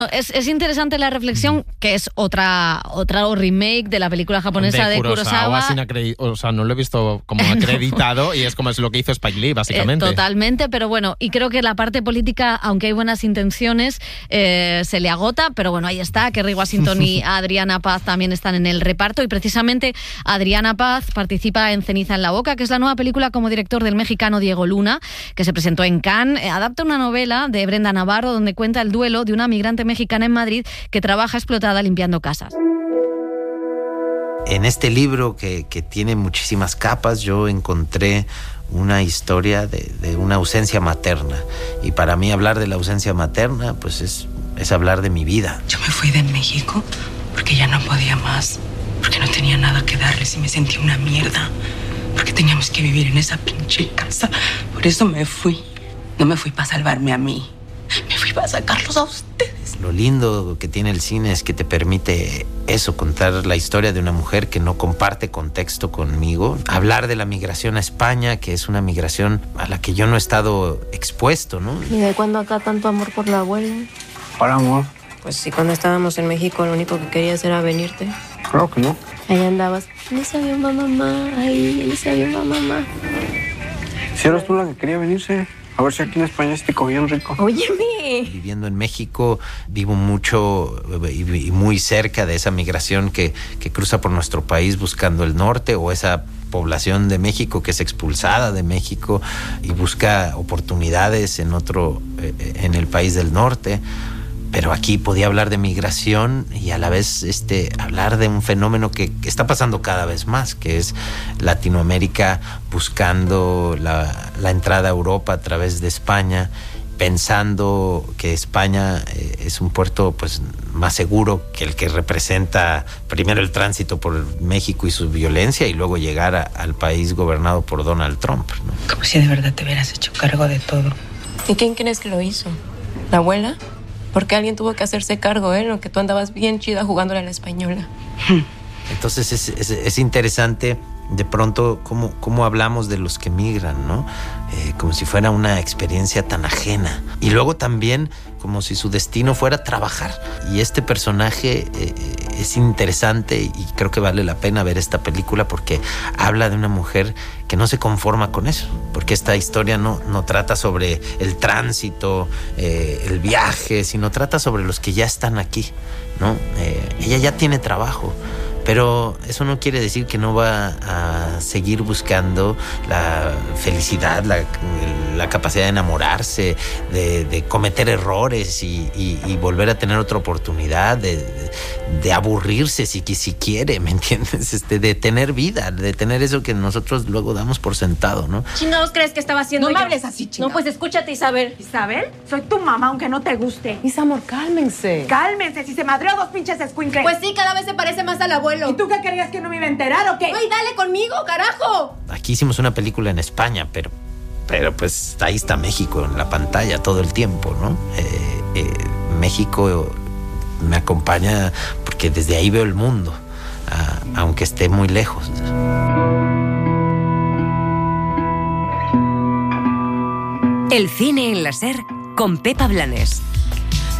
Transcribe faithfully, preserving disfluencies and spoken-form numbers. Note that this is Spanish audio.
Es, es interesante la reflexión, que es otra otra remake de la película japonesa de, de Kurosawa. Kurosawa sin acredi- o sea, no lo he visto como acreditado y es como es lo que hizo Spike Lee, básicamente. Eh, totalmente, pero bueno, y creo que la parte política, aunque hay buenas intenciones, eh, se le agota, pero bueno, ahí está, Kerry Washington y Adriana Paz también están en el reparto, y precisamente Adriana Paz participa en Ceniza en la boca, que es la nueva película como director del mexicano Diego Luna, que se presentó en Cannes. Eh, adapta una novela de Brenda Navarro donde cuenta el duelo de una migrante mexicana en Madrid que trabaja explotada limpiando casas. En este libro que, que tiene muchísimas capas, yo encontré una historia de, de una ausencia materna. Y para mí hablar de la ausencia materna, pues es, es hablar de mi vida. Yo me fui de México porque ya no podía más, porque no tenía nada que darles y me sentí una mierda, porque teníamos que vivir en esa pinche casa. Por eso me fui. No me fui para salvarme a mí. Me fui para sacarlos a ustedes. Lo lindo que tiene el cine es que te permite eso, contar la historia de una mujer que no comparte contexto conmigo. Hablar de la migración a España, que es una migración a la que yo no he estado expuesto, ¿no? ¿Y de cuándo acá tanto amor por la abuela? ¿Para amor? Pues sí, cuando estábamos en México lo único que querías era venirte. Claro que no. Ahí andabas. No sabía mamá, ahí, no sabía mamá. Si eras tú la que quería venirse. A ver si aquí en España sí te cogían rico. Óyeme. Viviendo en México, vivo mucho y muy cerca de esa migración que, que cruza por nuestro país buscando el norte, o esa población de México que es expulsada de México y busca oportunidades en otro, en el país del norte. Pero aquí podía hablar de migración y a la vez este, hablar de un fenómeno que, que está pasando cada vez más, que es Latinoamérica buscando la, la entrada a Europa a través de España, pensando que España eh, es un puerto pues, más seguro que el que representa primero el tránsito por México y su violencia, y luego llegar a, al país gobernado por Donald Trump, ¿no? Como si de verdad te hubieras hecho cargo de todo. ¿Y quién crees que lo hizo? ¿La abuela? Porque alguien tuvo que hacerse cargo, ¿eh? Aunque tú andabas bien chida jugándole a la española. Entonces es, es, es interesante de pronto cómo, cómo hablamos de los que migran, ¿no? Eh, como si fuera una experiencia tan ajena. Y luego también como si su destino fuera trabajar. Y este personaje eh, es interesante y creo que vale la pena ver esta película porque habla de una mujer que no se conforma con eso. Porque esta historia no, no trata sobre el tránsito, eh, el viaje, sino trata sobre los que ya están aquí, ¿no? Eh, ella ya tiene trabajo. Pero eso no quiere decir que no va a seguir buscando la felicidad, la, la capacidad de enamorarse, de, de cometer errores y, y, y volver a tener otra oportunidad, de, de, de aburrirse si, si quiere, ¿me entiendes? Este, de tener vida, de tener eso que nosotros luego damos por sentado, ¿no? ¿Chingados crees que estaba haciendo No yo? me hables así, chingado. No, pues escúchate, Isabel. ¿Isabel? Soy tu mamá, aunque no te guste. Mis amor, cálmense. Cálmense, si se madreó dos pinches escuincles. Pues sí, cada vez se parece más al abuelo. ¿Y tú qué querías, que no me iba a enterar o qué? ¡Ay, dale conmigo, carajo! Aquí hicimos una película en España, pero, pero pues ahí está México en la pantalla todo el tiempo, ¿no? Eh, eh, México me acompaña porque desde ahí veo el mundo, uh, aunque esté muy lejos. El cine en la SER con Pepa Blanes.